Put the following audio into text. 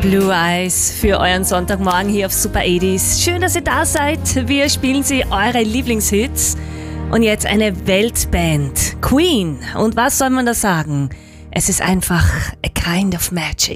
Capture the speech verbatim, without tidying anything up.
Blue Eyes für euren Sonntagmorgen hier auf Super achtzig. Schön, dass ihr da seid. Wir spielen sie eure Lieblingshits. Und jetzt eine Weltband, Queen. Und was soll man da sagen? Es ist einfach a kind of magic.